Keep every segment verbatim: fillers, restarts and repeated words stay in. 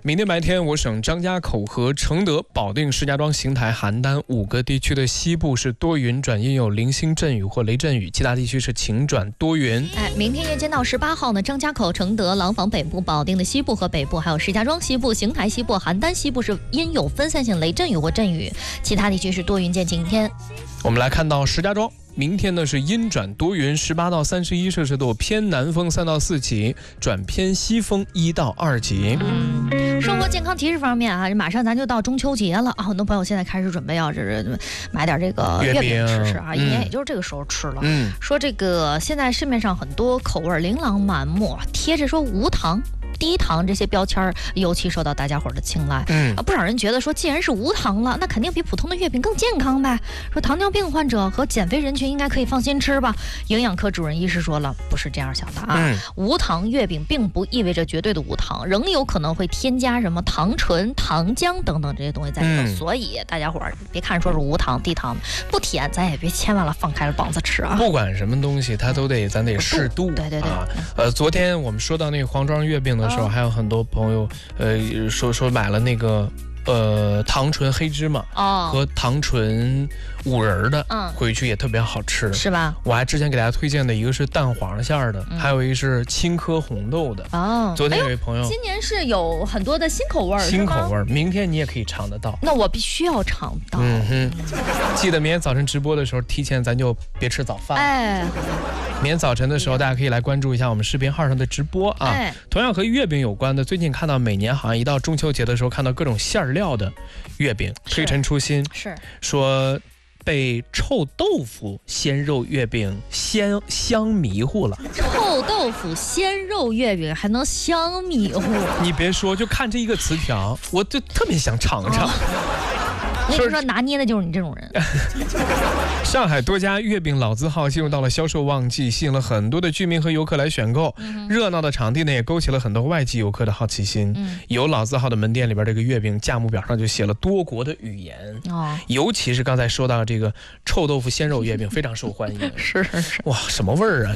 明天白天，我省张家口和承德、保定、石家庄、邢台、邯郸五个地区的西部是多云转阴有零星阵雨或雷阵雨，其他地区是晴转多云。 哎，明天夜间到十八号呢，张家口、承德、廊坊北部、保定的西部和北部，还有石家庄西部、邢台西部、邯郸西部是阴有分散性雷阵雨或阵雨，其他地区是多云见晴天。 我们来看到石家庄。明天呢是阴转多云，十八到三十一摄氏度，偏南风三到四级，转偏西风一到二级。 嗯，生活健康提示方面啊，马上咱就到中秋节了啊，很多朋友现在开始准备要是买点这个月饼吃吃啊，嗯、一年也就是这个时候吃了。嗯，说这个现在市面上很多口味琳琅满目，贴着说无糖、低糖这些标签尤其受到大家伙的青睐。嗯啊，不少人觉得说，既然是无糖了，那肯定比普通的月饼更健康呗。说糖尿病患者和减肥人群应该可以放心吃吧。营养科主任医师说了，不是这样想的啊。嗯、无糖月饼并不意味着绝对的无糖，仍有可能会添加什么糖醇、糖浆等等这些东西在里头。嗯、所以大家伙别看说是无糖、低糖不甜，咱也别千万了放开了膀子吃啊。 不管什么东西，它都得咱得适度。 对对对。 啊，呃，昨天我们说到那个黄庄月饼的时候，还有很多朋友呃说说买了那个呃糖醇黑芝麻哦和糖醇五仁的，嗯，回去也特别好吃， 是吧？ 我还之前给大家推荐的一个是蛋黄馅的，嗯、还有一个是青稞红豆的。哦，昨天有一朋友， 哎、今年是有很多的新口味， 新口味，明天你也可以尝得到。 那我必须要尝到。 嗯哼，记得明天早晨直播的时候，提前咱就别吃早饭。哎。明天早晨的时候，大家可以来关注一下我们视频号上的直播啊。哎、同样和月饼有关的，最近看到每年好像一到中秋节的时候，看到各种馅料的月饼推陈出新， 是说被臭豆腐鲜肉月饼鲜香迷糊了。 臭豆腐鲜肉月饼还能香迷糊？ 你别说，就看这一个词条，我就特别想尝尝。哦我跟你说，拿捏的就是你这种人。 上海多家月饼老字号进入到了销售旺季，吸引了很多的居民和游客来选购。嗯、热闹的场地呢，也勾起了很多外籍游客的好奇心。嗯、有老字号的门店里边，这个月饼价目表上就写了多国的语言。哦，尤其是刚才说到这个臭豆腐鲜肉月饼，非常受欢迎。 是是是。 哇，什么味儿啊？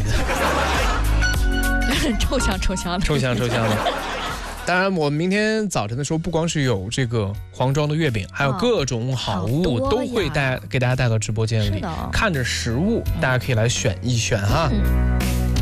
臭香臭香的。 臭香臭香的。当然，我明天早晨的时候，不光是有这个黄庄的月饼，还有各种好物、哦、都会带给大家带到直播间里，看着实物，大家可以来选一选哈。嗯